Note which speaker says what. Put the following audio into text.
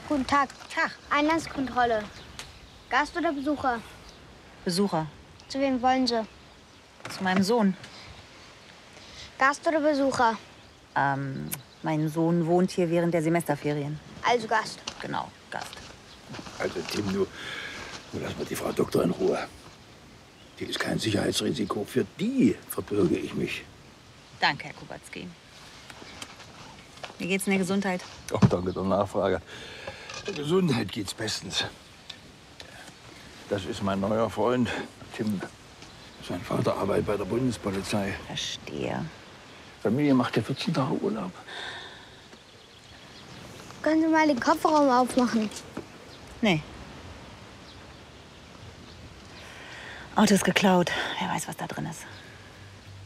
Speaker 1: Guten Tag.
Speaker 2: Tag.
Speaker 1: Einlasskontrolle. Gast oder Besucher?
Speaker 2: Besucher.
Speaker 1: Zu wem wollen Sie?
Speaker 2: Zu meinem Sohn.
Speaker 1: Gast oder Besucher?
Speaker 2: Mein Sohn wohnt hier während der Semesterferien.
Speaker 1: Also Gast.
Speaker 2: Genau, Gast.
Speaker 3: Also Tim, du lass mal die Frau Doktor in Ruhe. Die ist kein Sicherheitsrisiko. Für die verbürge ich mich.
Speaker 2: Danke, Herr Kubacki. Wie geht's in der Gesundheit?
Speaker 3: Ach, danke der Nachfrage. Der Gesundheit geht's bestens. Das ist mein neuer Freund, Tim. Sein Vater arbeitet bei der Bundespolizei.
Speaker 2: Verstehe.
Speaker 3: Familie macht ja 14 Tage Urlaub.
Speaker 1: Können Sie mal den Kofferraum aufmachen?
Speaker 2: Nee. Auto ist geklaut. Wer weiß, was da drin ist.